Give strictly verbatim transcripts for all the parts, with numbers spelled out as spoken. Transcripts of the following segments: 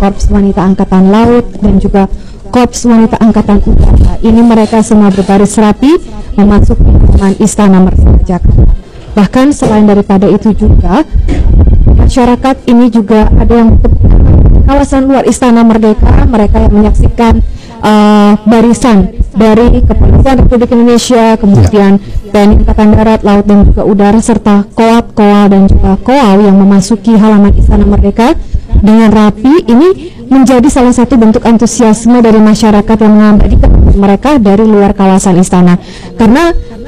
Korps Wanita Angkatan Laut dan juga Korps Wanita Angkatan Udara. Ini mereka semua berbaris rapi memasuki halaman Istana Merdeka Jakarta. Bahkan selain daripada itu juga masyarakat ini juga ada yang kawasan luar Istana Merdeka, mereka yang menyaksikan uh, barisan dari Kepolisian Republik Indonesia, kemudian T N I Angkatan Darat, Laut dan juga Udara, serta Koat, Koal dan juga Koal yang memasuki halaman Istana Merdeka dengan rapi. Ini menjadi salah satu bentuk antusiasme dari masyarakat yang mengabadikan mereka dari luar kawasan istana, karena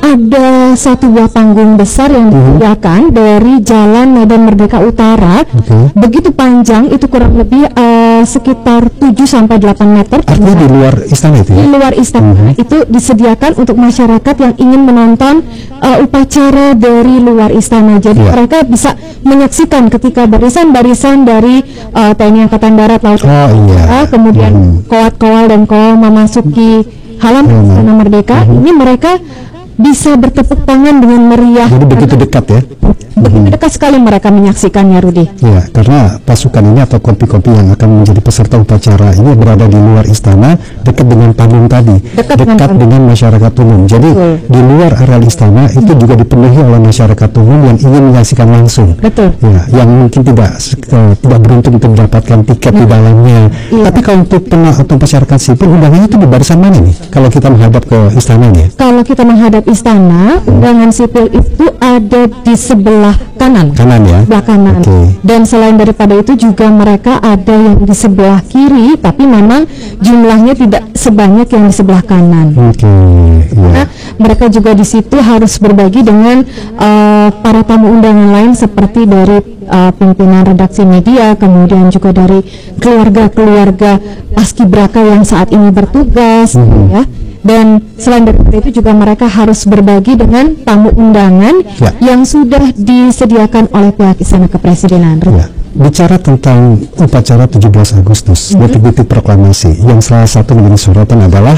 ada satu buah panggung besar yang disediakan dari Jalan Medan Merdeka Utara. Okay. Begitu panjang, itu kurang lebih uh, sekitar tujuh sampai delapan meter. Artinya di luar istana itu ya? Di luar istana. Uh-huh. Itu disediakan untuk masyarakat yang ingin menonton uh, upacara dari luar istana. Jadi yeah. mereka bisa menyaksikan ketika barisan-barisan dari uh, T N I Angkatan Darat, Laut, oh, iya. kemudian hmm. Koat, Koal dan Koal memasuki halaman Istana Merdeka. Hmm. Ini mereka bisa bertepuk tangan dengan meriah. Jadi begitu dekat ya? Begitu dekat sekali mereka menyaksikannya, Rudi. Ya, karena pasukan ini atau kompi-kompi yang akan menjadi peserta upacara ini berada di luar istana, dekat dengan panggung tadi, dekat, dekat dengan, dengan masyarakat umum. Jadi betul. Di luar areal istana itu hmm. juga dipenuhi oleh masyarakat umum yang ingin menyaksikan langsung. Betul. Ya, yang mungkin tidak uh, tidak beruntung untuk mendapatkan tiket hmm. di dalamnya. Iya. Tapi kalau untuk pena atau masyarakat sipil, undangannya itu di barisan mana nih? Kalau kita menghadap ke istananya? Kalau kita menghadap istana, undangan sipil itu ada di sebelah kanan. Kanan ya? Sebelah kanan. Okay. Dan selain daripada itu juga mereka ada yang di sebelah kiri, tapi memang jumlahnya tidak sebanyak yang di sebelah kanan. Oke. Okay. Yeah. Nah, mereka juga di situ harus berbagi dengan uh, para tamu undangan lain seperti dari uh, pimpinan redaksi media, kemudian juga dari keluarga-keluarga paskibraka yang saat ini bertugas, mm-hmm. ya. Dan selain dari itu juga mereka harus berbagi dengan tamu undangan ya. yang sudah disediakan oleh pihak Istana Kepresidenan. Ya. Bicara tentang upacara tujuh belas Agustus, mm-hmm. detik-detik proklamasi, yang salah satu menjadi sorotan adalah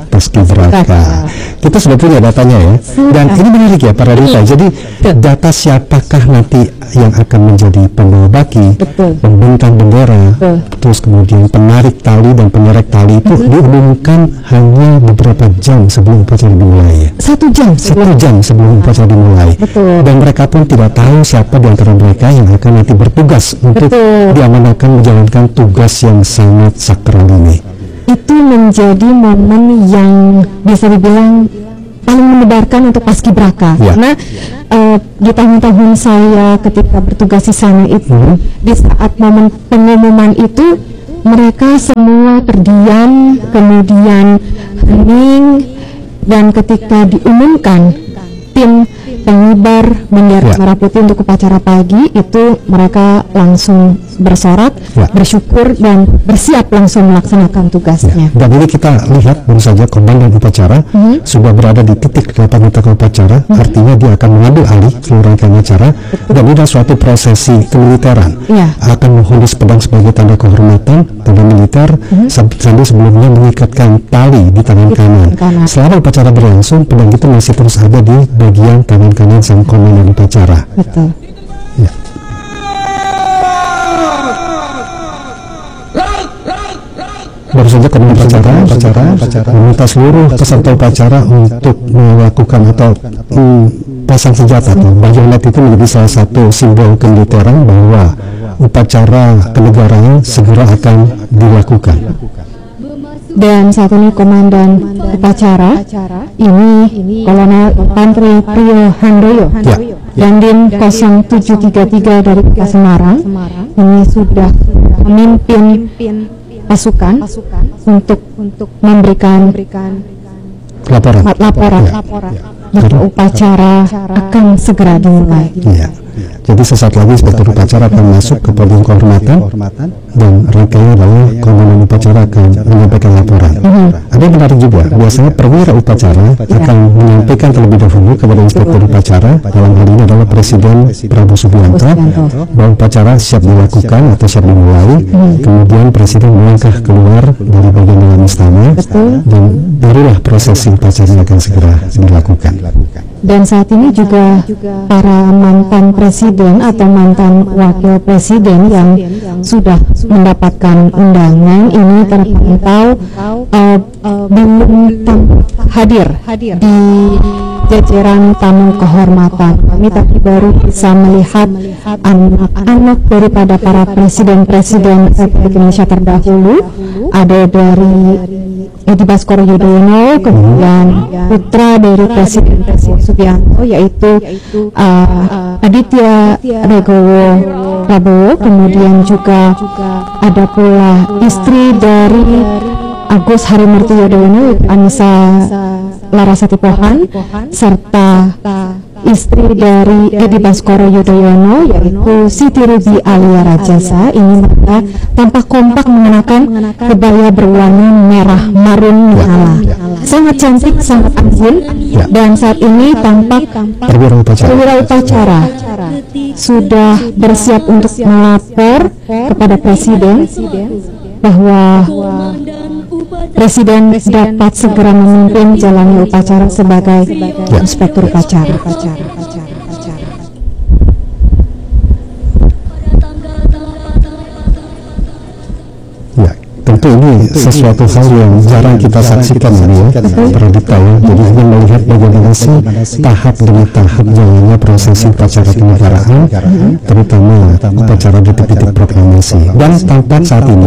paskibraka. Kita sudah punya datanya ya. Sudah. Dan ini menarik ya para Rita. Jadi data siapakah nanti yang akan menjadi pembawa baki, betul. Pembentang bendera, betul. Terus kemudian penarik tali dan penyerek tali itu mm-hmm. diumumkan hanya beberapa jam sebelum upacara dimulai ya. Satu jam sebelum, Satu jam sebelum upacara dimulai. Betul. Dan mereka pun tidak tahu siapa di antara mereka yang akan nanti bertugas untuk betul. diamanahkan menjalankan tugas yang sangat sakral ini. Itu menjadi momen yang bisa dibilang paling mendebarkan untuk paskibraka. Ya. Karena uh, di tahun-tahun saya ketika bertugas di sana itu, hmm. di saat momen pengumuman itu mereka semua terdiam, kemudian hening, dan ketika diumumkan tim pengibar bendera ya. merah putih untuk upacara pagi itu mereka langsung bersorak, ya. bersyukur dan bersiap langsung melaksanakan tugasnya. Ya. Dan ini kita lihat baru saja komandan upacara hmm. sudah berada di titik delapan meter upacara, hmm. artinya dia akan mengambil alih seluruh rangkaian acara. Betul. Dan ini adalah suatu prosesi kemiliteran. Ya. Akan menghunus pedang sebagai tanda kehormatan, tanda militer, hmm. sambil sebelumnya mengikatkan tali di tangan di kanan. kanan. Selama upacara berlangsung, pedang itu masih terus ada di bagian tangan kanan sang komandan upacara. Betul. Ya. Baru saja komandan upacara, upacara, upacara meminta seluruh peserta upacara untuk melakukan atau um, pasang senjata. Bayonet itu menjadi salah satu simbol kemiliteran bahwa upacara kenegaraan segera akan dilakukan. Dan saat ini komandan upacara ini Kolonel Infantri Priyo Handoyo ya. Dandim nol tujuh tiga tiga dari Kota Semarang ini sudah memimpin pasukan untuk untuk memberikan laporan laporan ya. laporan bahwa upacara akan segera dimulai. Ya. Jadi sesaat lagi inspektur upacara akan masuk ke podium kehormatan dan rangkaian adalah komandan upacara akan menyampaikan laporan. Uh-huh. Ada yang menarik juga, biasanya perwira upacara akan menyampaikan terlebih dahulu kepada inspektur upacara, dalam hal ini adalah Presiden Prabowo Subianto, bahwa upacara siap dilakukan atau siap dimulai. Uh-huh. Kemudian Presiden melangkah keluar dari bagian dalam istana. Betul. Dan barulah prosesi upacara akan segera dilakukan. Dan saat ini juga para mantan presiden presiden atau mantan wakil presiden yang sudah mendapatkan undangan ini terpantau uh, uh, belum hadir di jajaran tamu kehormatan. Kami tadi baru bisa melihat anak-anak daripada para presiden-presiden Republik Indonesia terdahulu, ada dari Edi Baskoro Yudhoyono, kemudian putra dari Presiden Prabowo Subianto yaitu uh, Aditya Regowo Prabowo, kemudian juga ada pula istri dari Agus Harimurti Yudhoyono, Anissa Larasati Pohan, serta istri dari Edi Baskoro Yudhoyono yaitu Siti Ruby Alia Rajasa. Ini mereka tampak kompak mengenakan kebaya berwarna merah marun menyala, sangat cantik, sangat anggun, dan saat ini tampak perwira upacara sudah bersiap untuk melapor kepada presiden bahwa presiden dapat segera memimpin jalannya upacara sebagai inspektur upacara. Ya, tentu ini sesuatu hal yang jarang kita saksikan ini ya, Pradipta ya. Jadi hanya melihat bagaimana sih tahap demi tahap jalannya prosesi upacara kenegaraan, terutama upacara detik-detik proklamasi. Dan tampak saat ini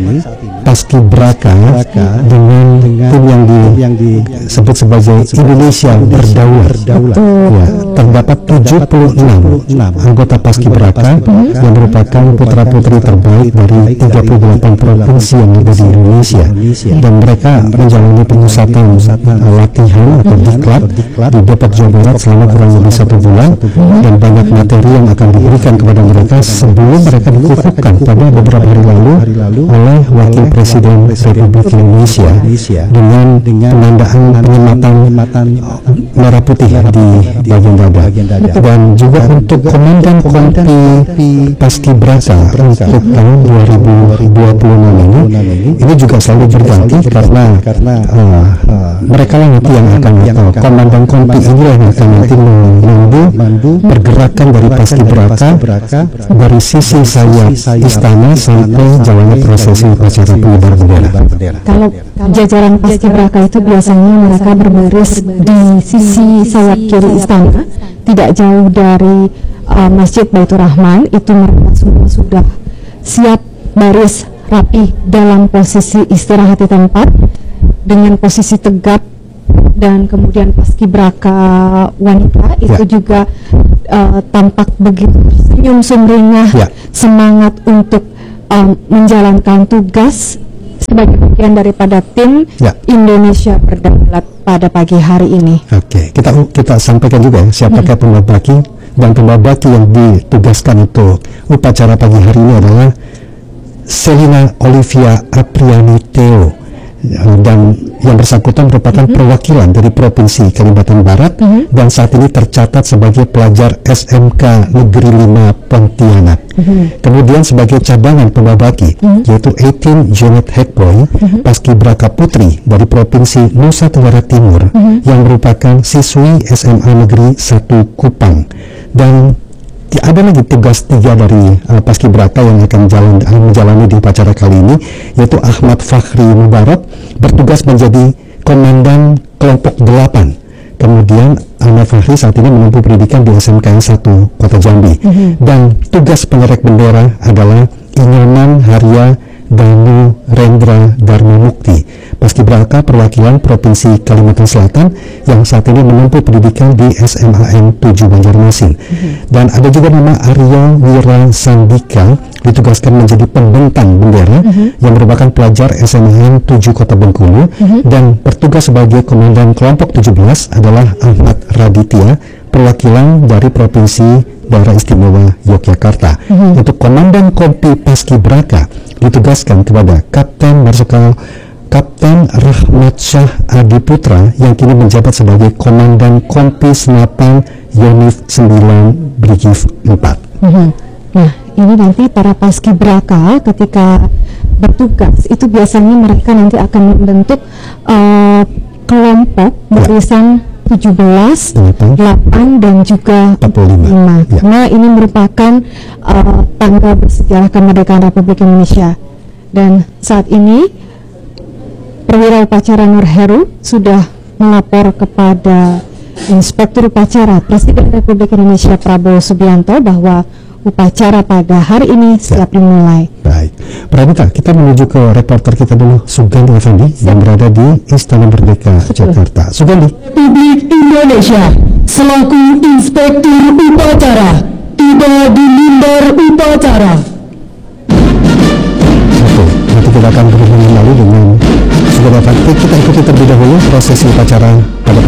Paskibraka dengan tim yang disebut sebagai Indonesia Berdaulat. Ya, terdapat tujuh puluh enam anggota Paskibraka yang merupakan putra-putri terbaik dari tiga puluh delapan provinsi yang ada di Indonesia, dan mereka menjalani pemusatan latihan atau diklat di Depok, Jawa Barat selama kurang lebih satu bulan, dan banyak materi yang akan diberikan kepada mereka sebelum mereka dikukuhkan pada beberapa hari lalu oleh Wakil Presiden Republik Indonesia dengan penandaan penyematan merah putih di bagian dada. Dan juga untuk Komandan Kompi Paskibraka untuk tahun dua ribu dua puluh enam ini, ini juga selalu berganti karena uh, mereka lah nanti yang akan atau Komandan Kompi ini yang akan nanti memandu pergerakan dari Paskibraka dari sisi sayap istana sampai jalannya prosesi upacara pengibar bendera. Kalau jajaran Paskibraka itu biasanya mereka berbaris di sisi sayap kiri istana, tidak jauh dari uh, Masjid Baitur Rahman. Itu mereka semua sudah siap baris rapi dalam posisi istirahat di tempat dengan posisi tegap, dan kemudian Paskibraka wanita itu ya. juga uh, tampak begitu senyum sumringah, ya. semangat untuk um, menjalankan tugas sebagai bagian daripada tim ya. Indonesia Berdaulat pada pagi hari ini. Oke, kita kita sampaikan juga ya, siapakah hmm. pembabaki, dan pembabaki yang ditugaskan untuk upacara pagi hari ini adalah Selina Olivia Apriani Theo, dan yang bersangkutan merupakan mm-hmm. perwakilan dari Provinsi Kalimantan Barat, mm-hmm. dan saat ini tercatat sebagai pelajar S M K Negeri lima Pontianak. Mm-hmm. Kemudian sebagai cadangan pembabaki mm-hmm. yaitu eighteen Janet Hekboy, mm-hmm. Paskibraka Putri dari Provinsi Nusa Tenggara Timur, mm-hmm. yang merupakan siswi S M A Negeri satu Kupang. Dan ada lagi tugas tiga dari uh, Paskibraka yang akan jalan, uh, menjalani di upacara kali ini, yaitu Ahmad Fakhri Mubarak bertugas menjadi komandan kelompok delapan. Kemudian Ahmad Fakhri saat ini menempuh pendidikan di S M K N satu Kota Jambi. Mm-hmm. Dan tugas pengerek bendera adalah Inyoman Harya Danu Rendra Dharma Mukti, Paskibraka perwakilan Provinsi Kalimantan Selatan yang saat ini menempuh pendidikan di S M A N tujuh Banjarmasin. Mm-hmm. Dan ada juga nama Aryo Wira Sandika ditugaskan menjadi pembentang bendera, mm-hmm. yang merupakan pelajar S M A N tujuh Kota Bengkulu, mm-hmm. dan bertugas sebagai komandan kelompok tujuh belas adalah Ahmad Raditya, perwakilan dari Provinsi Daerah Istimewa Yogyakarta. Mm-hmm. Untuk Komandan Kompi Paskibraka ditugaskan kepada Kapten Marsikal Kapten Rahmat Syah Adi Putra yang kini menjabat sebagai Komandan Kompi Senapan Yonif sembilan Brigif empat. Mm-hmm. Nah, ini nanti para Paskibraka ketika bertugas itu biasanya mereka nanti akan membentuk uh, kelompok barisan tujuh belas, delapan, dan juga empat puluh lima. Ya. Karena ini merupakan uh, tanggal bersejarah kemerdekaan Republik Indonesia. Dan saat ini Perwira Upacara Nur Heru sudah melapor kepada Inspektur Upacara Presiden Republik Indonesia Prabowo Subianto bahwa upacara pada hari ini siap ya. dimulai. Baik, Pramita, kita menuju ke reporter kita dulu, Sugandi Effendi, yang berada di Istana Merdeka, Betul. Jakarta. Sugandi. Republik Indonesia selaku Inspektur Upacara tiba di mimbar upacara. Oke, nanti kita akan berhubung lalu dengan Sugandi Effendi. Kita ikuti terlebih dahulu prosesi upacara pada